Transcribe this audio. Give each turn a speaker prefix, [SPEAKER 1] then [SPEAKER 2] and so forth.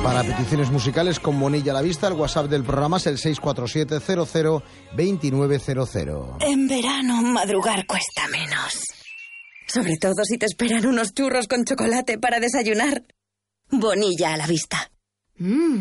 [SPEAKER 1] Para peticiones musicales con Bonilla a la vista, el WhatsApp del programa es el 647-00-2900.
[SPEAKER 2] En verano, madrugar cuesta menos. Sobre todo si te esperan unos churros con chocolate para desayunar. Bonilla a la vista.